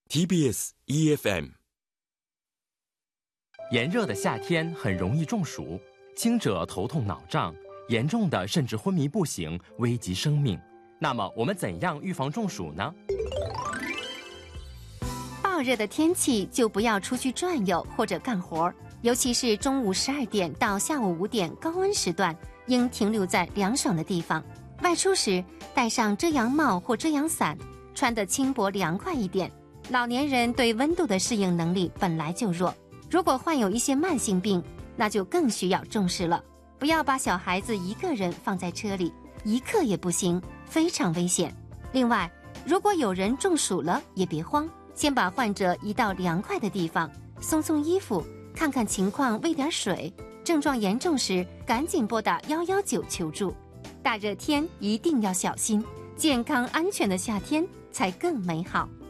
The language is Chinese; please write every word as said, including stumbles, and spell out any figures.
T B S E F M。 炎热的夏天很容易中暑，轻者头痛脑胀，严重的甚至昏迷不醒，危及生命。那么我们怎样预防中暑呢？ 暴热的天气就不要出去转悠或者干活，尤其是中午十二点到下午五点高温时段，应停留在凉爽的地方。外出时戴上遮阳帽或遮阳伞，穿得轻薄凉快一点。老年人对温度的适应能力本来就弱，如果患有一些慢性病，那就更需要重视了。不要把小孩子一个人放在车里，一刻也不行，非常危险。另外，如果有人中暑了，也别慌，先把患者移到凉快的地方，松松衣服，看看情况，喂点水。症状严重时，赶紧拨打一一九求助。大热天一定要小心，健康安全的夏天才更美好。